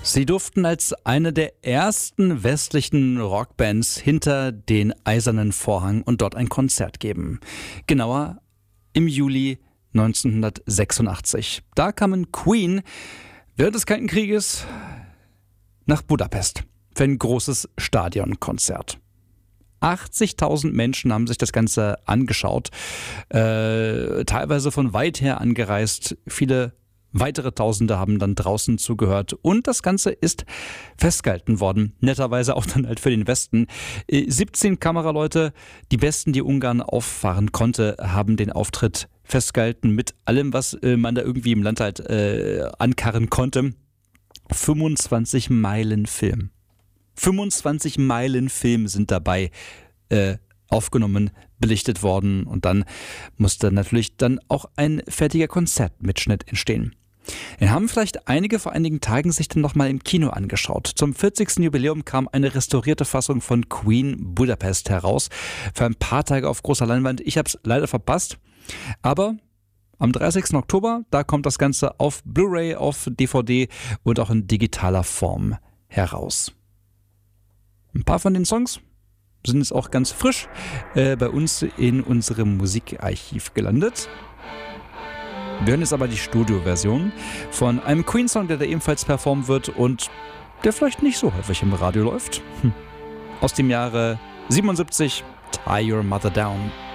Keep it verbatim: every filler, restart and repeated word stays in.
Sie durften als eine der ersten westlichen Rockbands hinter den Eisernen Vorhang und dort ein Konzert geben. Genauer im Juli neunzehnhundertsechsundachtzig. Da kamen Queen während des Kalten Krieges nach Budapest für ein großes Stadionkonzert. achtzigtausend Menschen haben sich das Ganze angeschaut, äh, teilweise von weit her angereist. Viele weitere Tausende haben dann draußen zugehört und das Ganze ist festgehalten worden. Netterweise auch dann halt für den Westen. siebzehn Kameraleute, die Besten, die Ungarn auffahren konnte, haben den Auftritt festgehalten mit allem, was äh, man da irgendwie im Land halt äh, ankarren konnte. fünfundzwanzig Meilen Film. fünfundzwanzig Meilen Film sind dabei äh, aufgenommen, belichtet worden und dann musste natürlich dann auch ein fertiger Konzertmitschnitt entstehen. Den haben vielleicht einige vor einigen Tagen sich dann nochmal im Kino angeschaut. Zum vierzigsten Jubiläum kam eine restaurierte Fassung von Queen Budapest heraus. Für ein paar Tage auf großer Leinwand. Ich habe es leider verpasst. Aber am dreißigsten Oktober, da kommt das Ganze auf Blu-ray, auf D V D und auch in digitaler Form heraus. Ein paar von den Songs sind jetzt auch ganz frisch äh, bei uns in unserem Musikarchiv gelandet. Wir hören jetzt aber die Studioversion von einem Queen-Song, der da ebenfalls performt wird und der vielleicht nicht so häufig im Radio läuft. Hm. Aus dem Jahre siebenundsiebzig, Tie Your Mother Down.